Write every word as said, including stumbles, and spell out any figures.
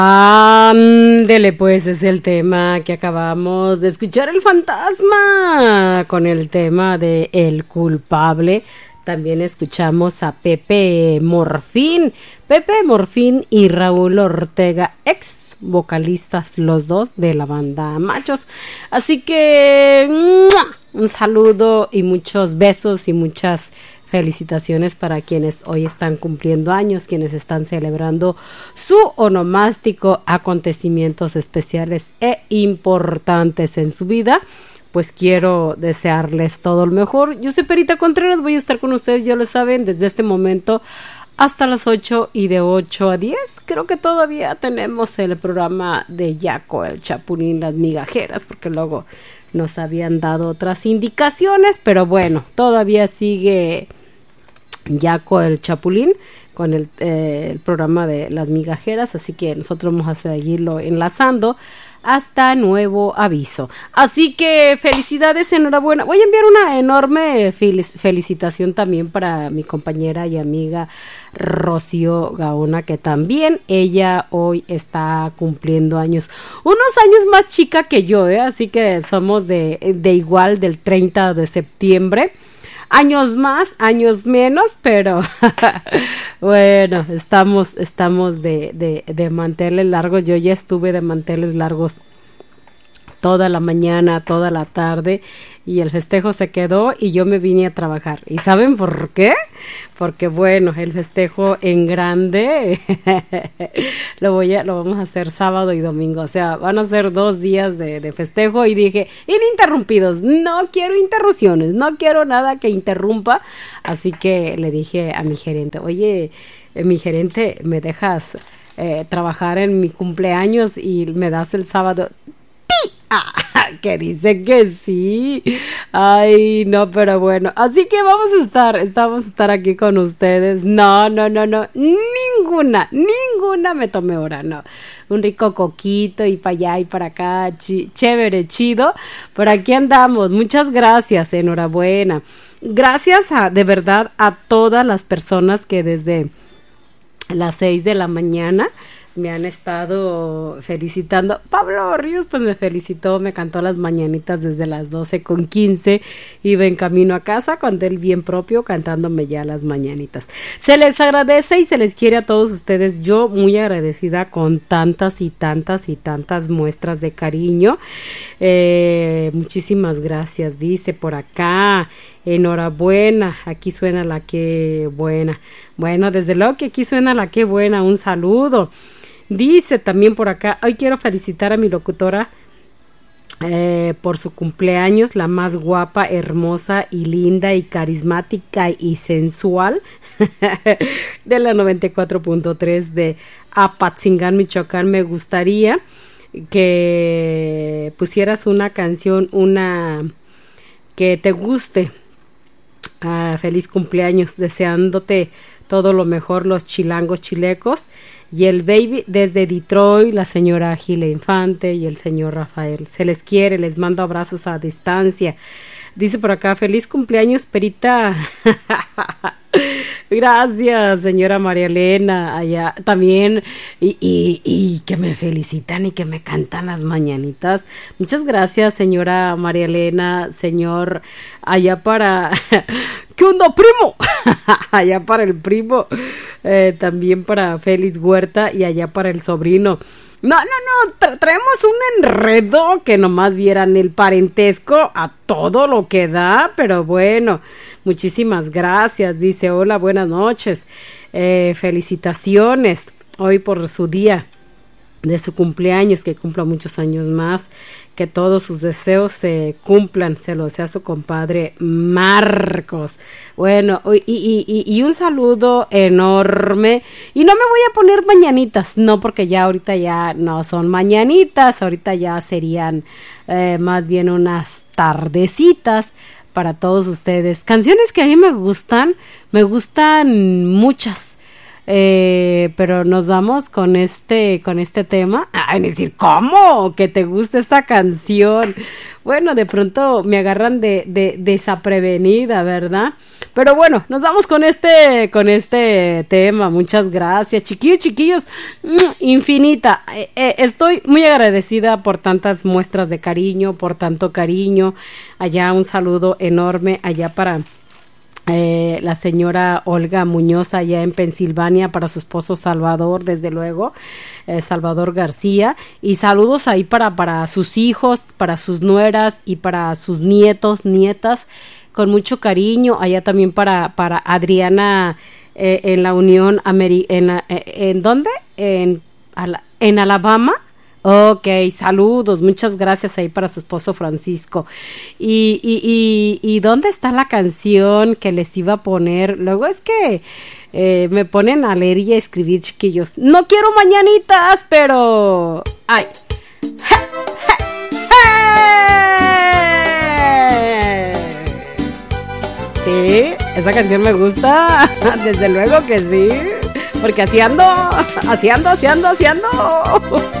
Ándele, pues es el tema que acabamos de escuchar, El Fantasma, con el tema de El Culpable. También escuchamos a Pepe Morfín, Pepe Morfín y Raúl Ortega, ex vocalistas los dos de la banda Machos. Así que ¡mua! Un saludo y muchos besos y muchas felicitaciones para quienes hoy están cumpliendo años, quienes están celebrando su onomástico, acontecimientos especiales e importantes en su vida. Pues quiero desearles todo lo mejor. Yo soy Perita Contreras, voy a estar con ustedes, ya lo saben, desde este momento hasta las ocho y de ocho a diez. Creo que todavía tenemos el programa de Yaco, el Chapulín, las migajeras, porque luego nos habían dado otras indicaciones, pero bueno, todavía sigue Yaco, el Chapulín, con el, eh, el programa de las migajeras, así que nosotros vamos a seguirlo enlazando hasta nuevo aviso. Así que felicidades, enhorabuena. Voy a enviar una enorme fel- felicitación también para mi compañera y amiga Rocío Gaona, que también ella hoy está cumpliendo años, unos años más chica que yo, ¿eh? Así que somos de, de igual, del treinta de septiembre. Años más, años menos, pero bueno, estamos, estamos de, de, de manteles largos. Yo ya estuve de manteles largos toda la mañana, toda la tarde, y el festejo se quedó y yo me vine a trabajar. ¿Y saben por qué? Porque bueno, el festejo en grande lo voy a, lo vamos a hacer sábado y domingo, o sea, van a ser dos días de, de festejo, y dije, ininterrumpidos, no quiero interrupciones, no quiero nada que interrumpa, así que le dije a mi gerente, oye, eh, mi gerente, ¿me dejas eh, trabajar en mi cumpleaños y me das el sábado? Ah, que dice que sí. Ay, no, pero bueno. Así que vamos a estar, estamos a estar aquí con ustedes. No, no, no, no. Ninguna, ninguna me tomé hora, no. Un rico coquito y para allá y para acá. Ch- chévere, chido. Por aquí andamos. Muchas gracias, enhorabuena. Gracias a, de verdad, a todas las personas que desde las seis de la mañana me han estado felicitando. Pablo Ríos pues me felicitó, me cantó las mañanitas desde las doce con quince, iba en camino a casa con él bien propio cantándome ya las mañanitas. Se les agradece y se les quiere a todos ustedes, yo muy agradecida con tantas y tantas y tantas muestras de cariño. Eh, muchísimas gracias, dice por acá. Enhorabuena, aquí suena la que buena. Bueno, desde luego que aquí suena la que buena, un saludo. Dice también por acá, hoy quiero felicitar a mi locutora eh, por su cumpleaños, la más guapa, hermosa y linda y carismática y sensual de la noventa y cuatro punto tres de Apatzingán, Michoacán. Me gustaría que pusieras una canción, una que te guste. Ah, feliz cumpleaños, deseándote todo lo mejor, los chilangos chilecos y el baby desde Detroit, la señora Gila Infante y el señor Rafael. Se les quiere, les mando abrazos a distancia. Dice por acá, feliz cumpleaños, Perita. Gracias, señora María Elena, allá también, y, y, y que me felicitan y que me cantan las mañanitas. Muchas gracias, señora María Elena, señor, allá para... ¿Qué onda, primo? Allá para el primo, eh, también para Félix Huerta y allá para el sobrino. No, no, no, tra- traemos un enredo que nomás vieran el parentesco a todo lo que da, pero bueno, muchísimas gracias. Dice, hola, buenas noches, eh, felicitaciones hoy por su día de su cumpleaños, que cumpla muchos años más, que todos sus deseos se cumplan, se lo desea su compadre Marcos. Bueno, y, y, y, y un saludo enorme, y no me voy a poner mañanitas, no, porque ya ahorita ya no son mañanitas, ahorita ya serían eh, más bien unas tardecitas para todos ustedes. Canciones que a mí me gustan, me gustan muchas. Eh, pero nos vamos con este con este tema. Ay, decir, ¿cómo? Que te gusta esta canción. Bueno, de pronto me agarran de, de desaprevenida, ¿verdad? Pero bueno, nos vamos con este, con este tema. Muchas gracias, chiquillos, chiquillos. Infinita. Eh, eh, estoy muy agradecida por tantas muestras de cariño, por tanto cariño. Allá un saludo enorme allá para Eh, la señora Olga Muñoz allá en Pensilvania, para su esposo Salvador, desde luego, eh, Salvador García, y saludos ahí para, para sus hijos, para sus nueras y para sus nietos, nietas, con mucho cariño. Allá también para, para Adriana eh, en la Unión Americana, en, eh, ¿en dónde? En, Ala- en Alabama. Ok, saludos, muchas gracias ahí para su esposo Francisco. Y, y, y, y ¿dónde está la canción que les iba a poner? Luego es que eh, me ponen a leer y a escribir, chiquillos. No quiero mañanitas, pero... ¡Ay! ¡Ja, ja, ja! Sí, esa canción me gusta, desde luego que sí, porque así ando, así ando, así ando, así ando.